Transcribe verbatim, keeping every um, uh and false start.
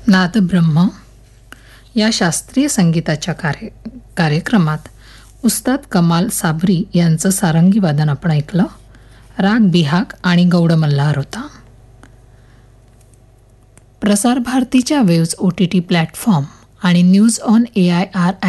नादब्रह्म या शास्त्रीय संगीताच्या कार्य कार्यक्रमात उस्ताद कमाल साबरी यांचं सारंगी वादन आपण ऐकलं. राग बिहाग आणि गौड मल्हार होता. प्रसार भारतीच्या waves O T T platform आणि news on A I R